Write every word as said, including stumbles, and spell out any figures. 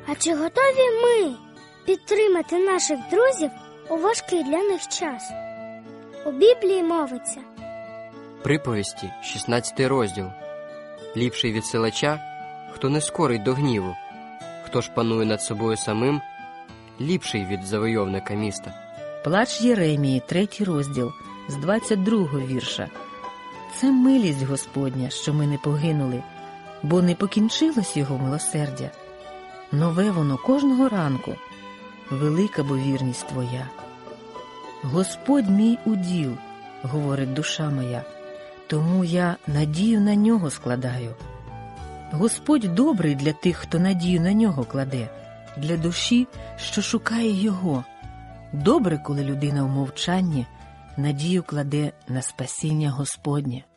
А чи готові ми підтримати наших друзів у важкий для них час? У Біблії мовиться: Приповісті, шістнадцятий розділ. Ліпший від силача, хто не скорий до гніву, хто ж панує над собою самим, ліпший від завойовника міста. Плач Єремії, третій розділ, з двадцять другого вірша. Це милість Господня, що ми не погинули, бо не покінчилось його милосердя. Нове воно кожного ранку, велика бо вірність твоя. Господь мій уділ, говорить душа моя, тому я надію на нього складаю. Господь добрий для тих, хто надію на нього кладе, для душі, що шукає його. Добре, коли людина в мовчанні надію кладе на спасіння Господнє.